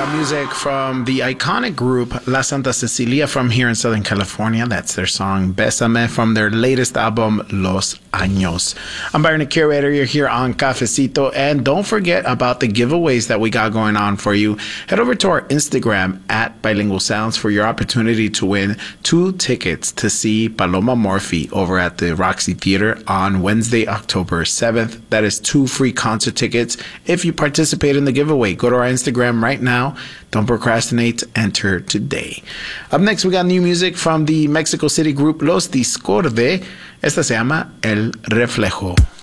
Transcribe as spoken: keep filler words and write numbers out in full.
got music from the iconic group La Santa Cecilia from here in Southern California. That's their song Bésame from their latest album, Los Años. I'm Byron, the curator. You're here on Cafecito. And don't forget about the giveaways that we got going on for you. Head over to our Instagram at Bilingual Sounds for your opportunity to win two tickets to see Paloma Morphy over at the Roxy Theater on Wednesday, October seventh. That is two free concert tickets. If you participate in the giveaway, go to our Instagram right now. Don't procrastinate. Enter today. Up next, we got new music from the Mexico City group Los Discorde. Esta se llama El Reflejo.